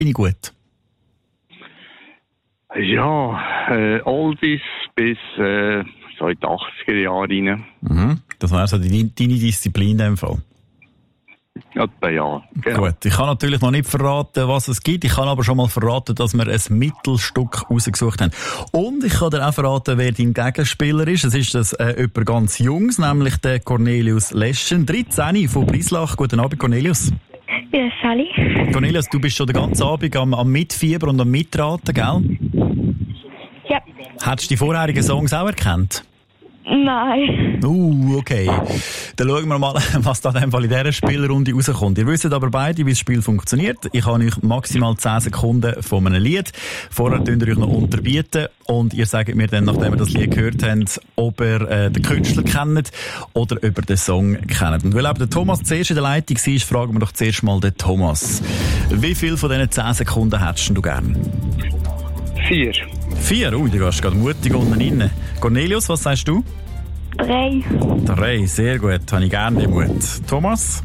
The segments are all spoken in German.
bin ich gut? Ja, Oldies bis so in die 80er Jahre rein. Mhm. Das wäre so deine Disziplin in dem Fall. Etwa ja. Genau. Gut, ich kann natürlich noch nicht verraten, was es gibt. Ich kann aber schon mal verraten, dass wir ein Mittelstück rausgesucht haben. Und ich kann dir auch verraten, wer dein Gegenspieler ist. Es ist das jemand ganz Jungs, nämlich der Cornelius Leschen, 13 von Brislach. Guten Abend, Cornelius. Ja, Sally. Cornelius, du bist schon den ganzen Abend am Mitfieber und am Mitraten, gell? Ja. Hättest du die vorherigen Songs auch erkannt? Nein. Okay. Dann schauen wir mal, was da in dem Fall in dieser Spielrunde rauskommt. Ihr wisst aber beide, wie das Spiel funktioniert. Ich habe euch maximal 10 Sekunden von einem Lied. Vorher könnt ihr euch noch unterbieten und ihr sagt mir dann, nachdem ihr das Lied gehört habt, ob ihr den Künstler kennt oder ob ihr den Song kennt. Und weil eben der Thomas zuerst in der Leitung war, fragen wir doch zuerst mal den Thomas. Wie viel von diesen 10 Sekunden hättest du gern? 4. 4? Du gehst gerade mutig unten rein. Cornelius, was sagst du? 3. 3, sehr gut. Habe ich gerne den Mut. Thomas?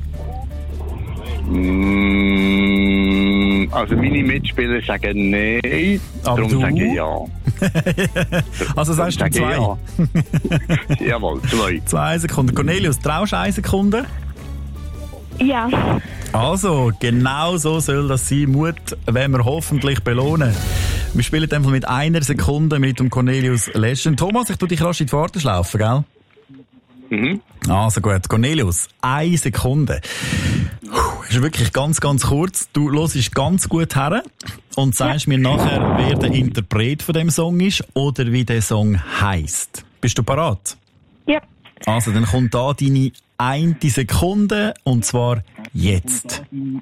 Also meine Mitspieler sagen nein, darum sage ich ja. Also sagst du 2? Ja. Jawohl, 2. 2 Sekunden. Cornelius, traust du 1 Sekunde? Ja. Also, genau so soll das sein. Mut werden wir hoffentlich belohnen. Wir spielen einfach mit 1 Sekunde mit dem Cornelius Leschen. Thomas, ich tue dich rasch in die Pforte schlaufen, gell? Mhm. Also gut, Cornelius, 1 Sekunde. Ist wirklich ganz, ganz kurz. Du hörst ganz gut her und sagst mir nachher, wer der Interpret von dem Song ist oder wie der Song heisst. Bist du parat? Ja. Also, dann kommt da deine 1 Sekunde und zwar jetzt.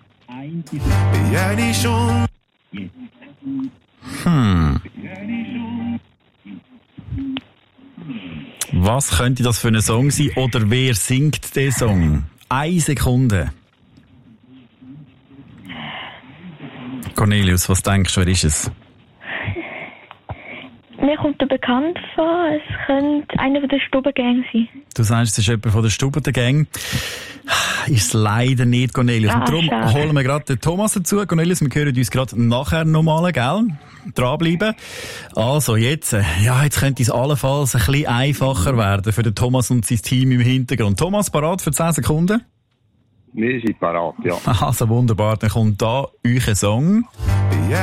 Was könnte das für ein Song sein oder wer singt den Song? 1 Sekunde. Cornelius, was denkst du, wer ist es? Mir kommt er bekannt vor, es könnte einer von der Stubengang sein. Du sagst, es ist jemand von der Stubengang. Ist leider nicht, Cornelius. Und darum schade. holen wir gerade den Thomas dazu. Cornelius, wir hören uns gerade nachher nochmal, gell? Dranbleiben. Also, jetzt könnte es allenfalls ein bisschen einfacher werden für den Thomas und sein Team im Hintergrund. Thomas, parat für 10 Sekunden? Wir sind parat, ja. Also, wunderbar. Dann kommt da euer Song.